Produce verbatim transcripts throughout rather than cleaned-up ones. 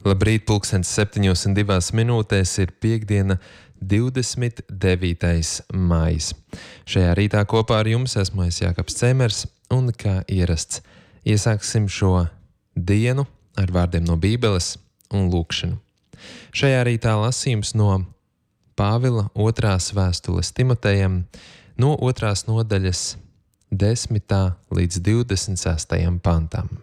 Labrīt, pulkstens septiņos un divās minūtēs ir piektdiena, divdesmit devītais maijs. Šajā rītā kopā ar jums esmu es Jākaps Cēmers, un kā ierasts, iesāksim šo dienu ar vārdiem no Bībeles un lūkšanu. Šajā rītā lasījums no Pāvila otrās vēstules Timotejam, no otrās nodaļas desmitā līdz divdesmit sestajam pantam.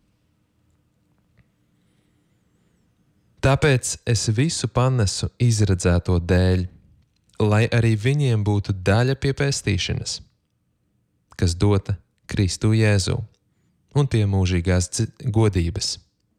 Tāpēc es visu panesu izredzēto dēļ, lai arī viņiem būtu daļa pie pestīšanas, kas dota Kristu Jēzu un pie mūžīgās godības.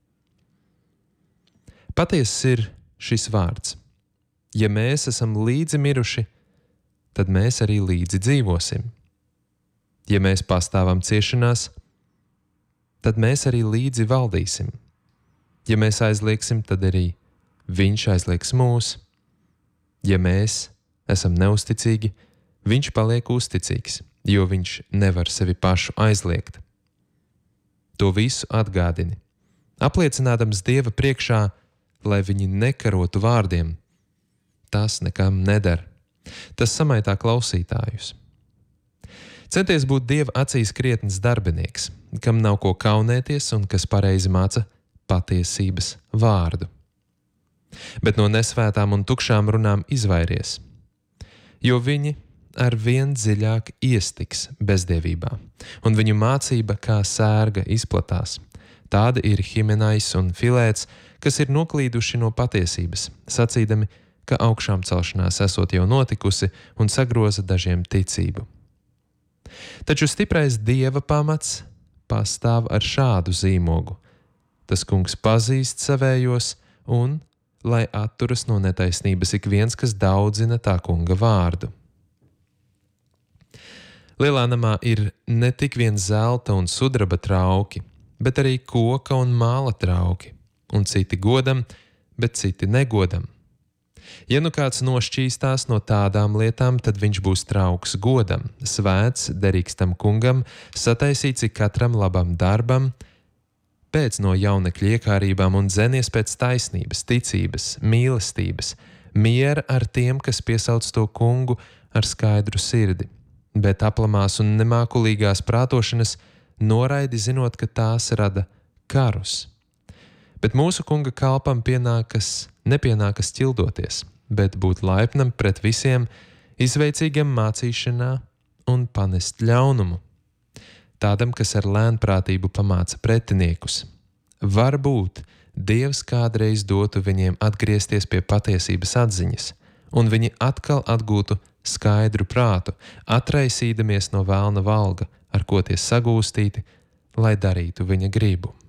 Patiess ir šis vārds: ja mēs esam līdzi miruši, tad mēs arī līdzi dzīvosim. Ja mēs pastāvam ciešanās, tad mēs arī līdzi valdīsim. Ja mēs aizlieksim, tad arī viņš aizlieks mūs. Ja mēs esam neusticīgi, viņš paliek uzticīgs, jo viņš nevar sevi pašu aizliegt. To visu atgādini, apliecinādams Dieva priekšā, lai viņi nekarotu vārdiem. Tas nekam neder. Tas samaitā klausītājus. Centies būt Dieva acīs krietns darbinieks, kam nav ko kaunēties un kas pareizi māca patiesības vārdu. Bet no nesvētām un tukšām runām izvairies, jo viņi ar vien dziļāk iestiks bezdievībā, un viņu mācība kā sērga izplatās. Tāda ir Himenais un Filēts, kas ir noklīduši no patiesības, sacīdami, ka augšām celšanās esot jau notikusi un sagroza dažiem ticību. Taču stiprais Dieva pamats pastāv ar šādu zīmogu: tas kungs pazīst savējos un lai atturas no netaisnības ik viens, kas daudzina tā kunga vārdu. Lielā namā ir ne tik vien zelta un sudraba trauki, bet arī koka un māla trauki, un citi godam, bet citi negodam. Ja nu kāds nošķīstās no tādām lietām, tad viņš būs trauks godam, svēts, derīgs tam kungam, sataisīts ik katram labam darbam, pēc no jaunekļa iekārībām un dzenies pēc taisnības, ticības, mīlestības, miera ar tiem, kas piesauc to kungu ar skaidru sirdi, bet aplamās un nemākulīgās prātošanas noraidi, zinot, ka tās rada karus. Bet mūsu kunga kalpam pienākas, nepienākas ķildoties, bet būt laipnam pret visiem, izveicīgam mācīšanā un panest ļaunumu. Tādam, kas ar lēnprātību pamāca pretiniekus. Varbūt Dievs kādreiz dotu viņiem atgriezties pie patiesības atziņas, un viņi atkal atgūtu skaidru prātu, atraisīdamies no velna valga, ar ko tie sagūstīti, lai darītu viņa gribu.